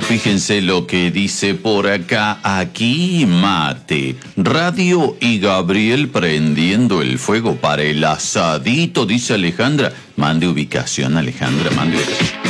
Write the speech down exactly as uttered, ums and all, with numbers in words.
Fíjense lo que dice por acá. Aquí mate, radio y Gabriel prendiendo el fuego para el asadito, dice Alejandra. Mande ubicación, Alejandra, mande ubicación.